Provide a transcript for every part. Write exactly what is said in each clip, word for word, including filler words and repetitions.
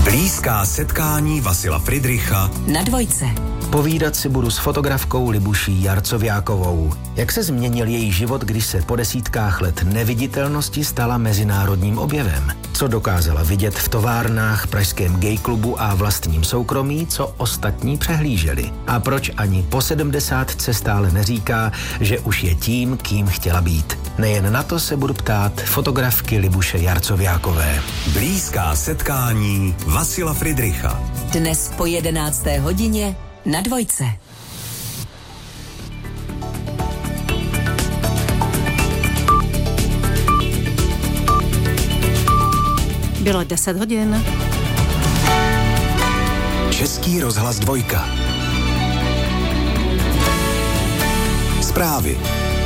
Blízká setkání Vasila Fridricha na Dvojce. Povídat si budu s fotografkou Libuší Jarcovějákovou. Jak se změnil její život, když se po desítkách let neviditelnosti stala mezinárodním objevem? Co dokázala vidět v továrnách, pražském gay klubu a vlastním soukromí, co ostatní přehlíželi? A proč ani po sedmdesátce stále neříká, že už je tím, kým chtěla být? Nejen na to se budu ptát fotografky Libuše Jarcovějákové. Blízká setkání Vasila Fridricha. Dnes po jedenácté hodině na Dvojce. Bylo deset hodin. Český rozhlas Dvojka. Zprávy.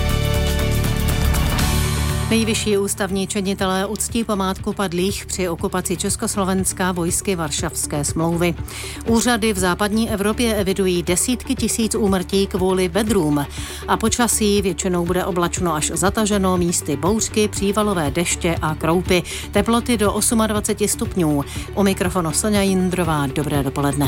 Nejvyšší ústavní činitelé uctí památku padlých při okupaci Československa vojsky Varšavské smlouvy. Úřady v západní Evropě evidují desítky tisíc úmrtí kvůli vedrům a počasí většinou bude oblačno až zataženo, místy bouřky, přívalové deště a kroupy. Teploty do dvacet osm stupňů. U mikrofonu Soňa Jindrová, dobré dopoledne.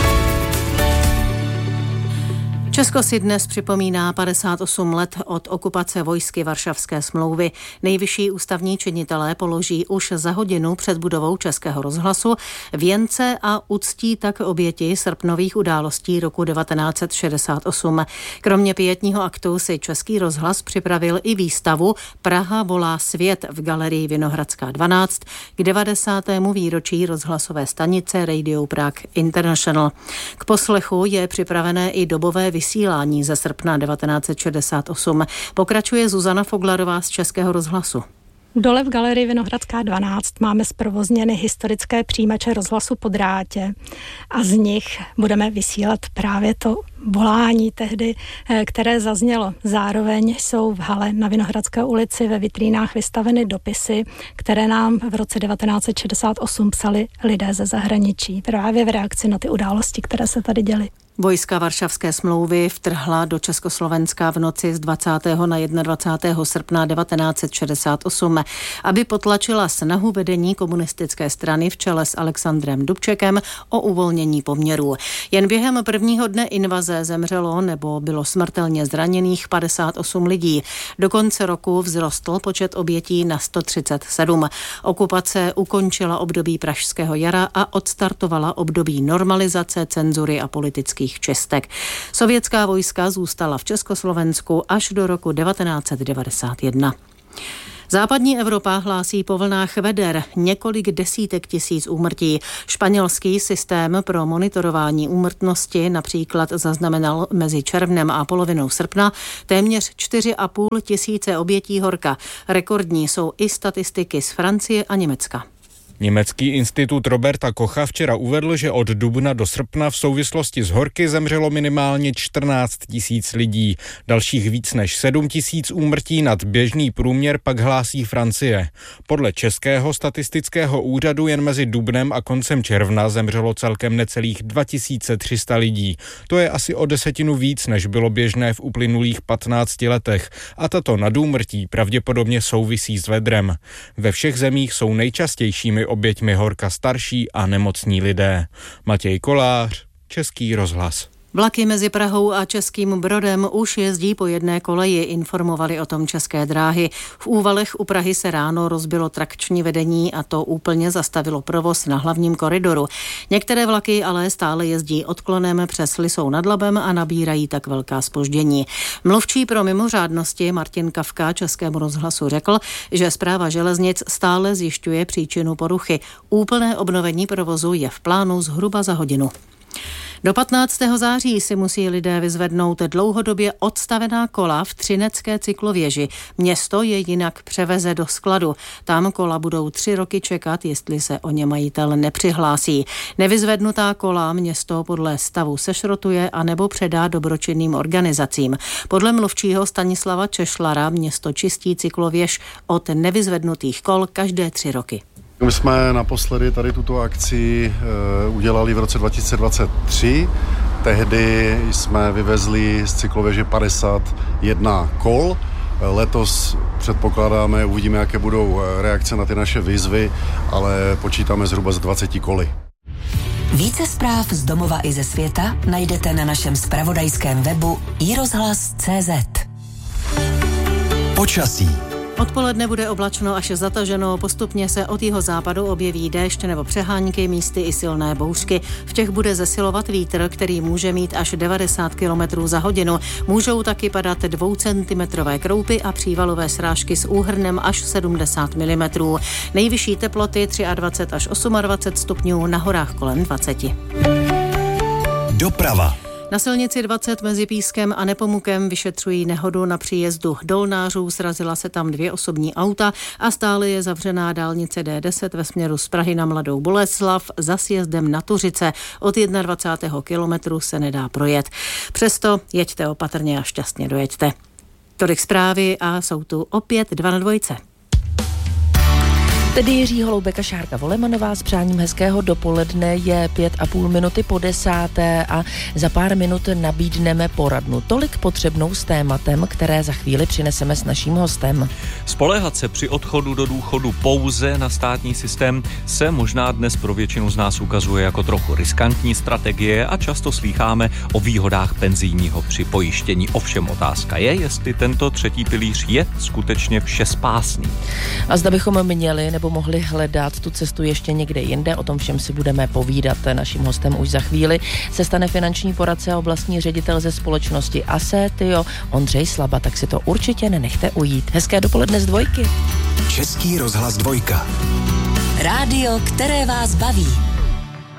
Česko si dnes připomíná padesát osm let od okupace vojsky Varšavské smlouvy. Nejvyšší ústavní činitelé položí už za hodinu před budovou Českého rozhlasu věnce a uctí tak oběti srpnových událostí roku devatenáct set šedesát osm. Kromě pietního aktu si Český rozhlas připravil i výstavu Praha volá svět v galerii Vinohradská dvanáct k devadesátému výročí rozhlasové stanice Radio Prague International. K poslechu je připravené i dobové vysílání ze srpna devatenáct set šedesát osm. Pokračuje Zuzana Foglarová z Českého rozhlasu. Dole v galerii Vinohradská dvanáct máme zprovozněny historické přijímače rozhlasu po drátě a z nich budeme vysílat právě to volání tehdy, které zaznělo. Zároveň jsou v hale na Vinohradské ulici ve vitrínách vystaveny dopisy, které nám v roce devatenáct set šedesát osm psali lidé ze zahraničí, právě v reakci na ty události, které se tady děly. Vojska Varšavské smlouvy vtrhla do Československa v noci z dvacátého na dvacátého prvního srpna devatenáct set šedesát osm, aby potlačila snahu vedení komunistické strany v čele s Alexandrem Dubčekem o uvolnění poměrů. Jen během prvního dne invaze zemřelo nebo bylo smrtelně zraněných padesát osm lidí. Do konce roku vzrostl počet obětí na sto třicet sedm. Okupace ukončila období pražského jara a odstartovala období normalizace, cenzury a politických čistek. Sovětská vojska zůstala v Československu až do roku devatenáct set devadesát jedna. Západní Evropa hlásí po vlnách veder několik desítek tisíc úmrtí. Španělský systém pro monitorování úmrtnosti například zaznamenal mezi červnem a polovinou srpna téměř čtyři a půl tisíce obětí horka. Rekordní jsou i statistiky z Francie a Německa. Německý institut Roberta Kocha včera uvedl, že od dubna do srpna v souvislosti s horky zemřelo minimálně čtrnáct tisíc lidí. Dalších víc než sedm tisíc úmrtí nad běžný průměr pak hlásí Francie. Podle Českého statistického úřadu jen mezi dubnem a koncem června zemřelo celkem necelých dva tisíce tři sta lidí. To je asi o desetinu víc, než bylo běžné v uplynulých patnácti letech. A tato nadúmrtí pravděpodobně souvisí s vedrem. Ve všech zemích jsou nejčastějšími oběťmi horka starší a nemocní lidé. Matěj Kolář, Český rozhlas. Vlaky mezi Prahou a Českým Brodem už jezdí po jedné koleji, informovali o tom České dráhy. V Úvalech u Prahy se ráno rozbilo trakční vedení a to úplně zastavilo provoz na hlavním koridoru. Některé vlaky ale stále jezdí odklonem přes Lysou nad Labem a nabírají tak velká zpoždění. Mluvčí pro mimořádnosti Martin Kafka Českému rozhlasu řekl, že Správa železnic stále zjišťuje příčinu poruchy. Úplné obnovení provozu je v plánu zhruba za hodinu. Do patnáctého září si musí lidé vyzvednout dlouhodobě odstavená kola v Třinecké cyklověži. Město je jinak převeze do skladu. Tam kola budou tři roky čekat, jestli se o ně majitel nepřihlásí. Nevyzvednutá kola město podle stavu sešrotuje a nebo předá dobročinným organizacím. Podle mluvčího Stanislava Češlara město čistí cyklověž od nevyzvednutých kol každé tři roky. My jsme naposledy tady tuto akci uh, udělali v roce dva tisíce dvacet tři. Tehdy jsme vyvezli z cyklověže padesát jedna kol. Letos předpokládáme, uvidíme, jaké budou reakce na ty naše výzvy, ale počítáme zhruba z dvaceti koly. Více zpráv z domova i ze světa najdete na našem zpravodajském webu i rozhlas tečka cé zet. Počasí. Odpoledne bude oblačno až zataženo, postupně se od jihozápadu objeví déšť nebo přehánky, místy i silné bouřky. V těch bude zesilovat vítr, který může mít až devadesát kilometrů za hodinu. Můžou taky padat dvoucentimetrové kroupy a přívalové srážky s úhrnem až sedmdesát milimetrů. Nejvyšší teploty dvacet tři až dvacet osm stupňů, na horách kolem dvacet. Doprava. Na silnici dvacet mezi Pískem a Nepomukem vyšetřují nehodu na příjezdu Dolnářů, srazila se tam dvě osobní auta a stále je zavřená dálnice dé deset ve směru z Prahy na Mladou Boleslav za sjezdem na Tuřice. Od dvacátého prvního kilometru se nedá projet. Přesto jeďte opatrně a šťastně dojeďte. Tolik zprávy a jsou tu opět dva na dvojce. Tedy Jiří Holoubek a Šárka Volemanová s přáním hezkého dopoledne. Je pět a půl minuty po desáté a za pár minut nabídneme poradnu. Tolik potřebnou s tématem, které za chvíli přineseme s naším hostem. Spoléhat se při odchodu do důchodu pouze na státní systém se možná dnes pro většinu z nás ukazuje jako trochu riskantní strategie a často slýcháme o výhodách penzijního připojištění. Ovšem otázka je, jestli tento třetí pilíř je skutečně všespásný. A zda bychom měli nebo mohli hledat tu cestu ještě někde jinde, o tom všem si budeme povídat. Naším hostem už za chvíli se stane finanční poradce a oblastní ředitel ze společnosti Assetio Ondřej Slaba, tak si to určitě nenechte ujít. Hezké dopoledne z dvojky. Český rozhlas dvojka. Rádio, které vás baví.